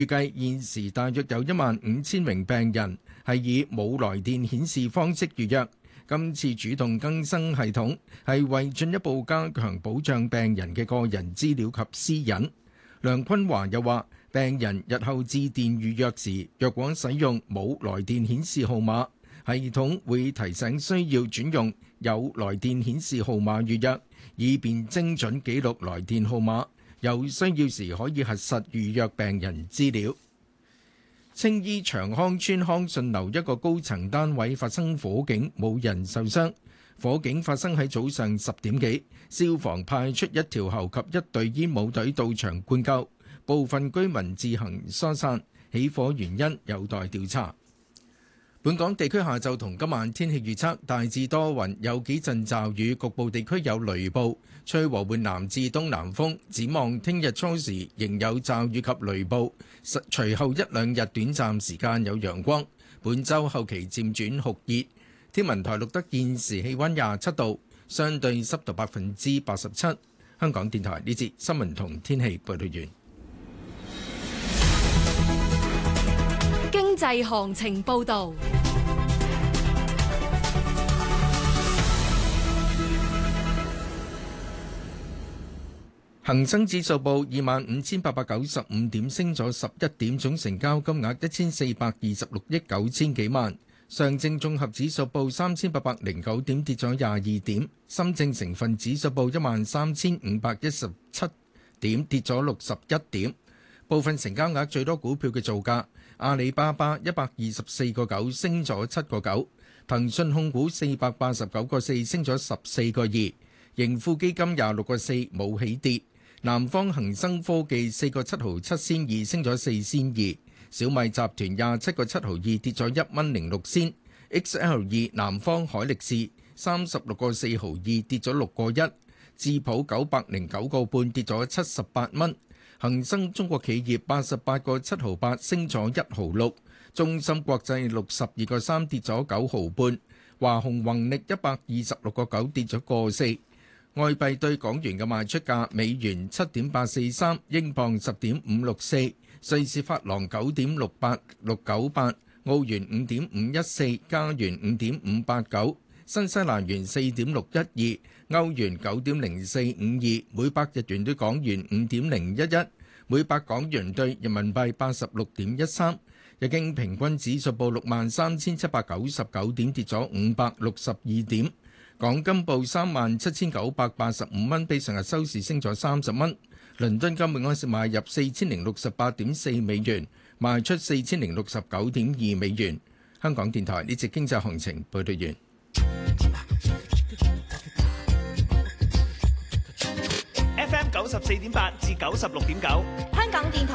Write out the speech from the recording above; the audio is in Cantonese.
預計現時大約有15000名病人係以冇來電顯示方式預約。今次主動更新系統係為進一步加強保障病人嘅個人資料及私隱。梁坤華又話，病人日後致電預約時，若果使用冇來電顯示號碼，系統會提醒需要轉用有來電顯示號碼預約，以便精準記錄來電號碼。有需要時可以核實預約病人資料。青衣長康邨康順樓一個高層單位發生火警，冇人受傷。火警發生喺早上10點幾，消防派出1條喉及1隊煙霧隊到場灌救，部分居民自行疏散。起火原因有待調查。本港地區下晝同今晚天氣預測，大致多雲，有幾陣驟雨，局部地區有雷暴，吹和緩南至東南風。展望聽日初時仍有驟雨及雷暴，隨後1、2日短暫時間有陽光。本週後期漸轉酷熱。天文台錄得現時氣溫27度，相對濕度87%。香港電台呢節新聞同天氣報道完。 經濟行情報導。 恒生指數報25,895點，升咗11點，總成交金額1426億9千幾萬。上證綜合指數報3809點，跌咗22點。深證成分指數報13517點，跌咗61點。部分成交額最多股票嘅造價：阿里巴巴124個9，升咗7個9；騰訊控股489個4，升咗14個2；盈富基金26個4，冇起跌；南方恒生科技4個7毫7仙2，升咗4仙2；小米集團27個7毫2，跌咗1蚊06仙；XL2 南方海力士36個4毫2，跌咗6個1；智普909個半，跌咗78蚊。恒生中國企業88個7毫8，升咗1毫6；中芯國際62個3，跌咗9毫半；華虹宏力126個9，跌咗個4。外幣對港元嘅賣出價：美元7.843，英鎊10.564，瑞士法郎9.68698，澳元5.514，加元5.589，新西蘭元4.612，歐元9.0452，每百日元對港元5.011，每百港元對人民幣86.13。日經平均指數報63,799點，跌咗562點。港金報37,985蚊，比上日收市升咗30蚊。倫敦金每安士買入4068.4美元，賣出4069.2美元。香港電台呢節經濟行情報道完。 FM 94.8至96.9，香港電台。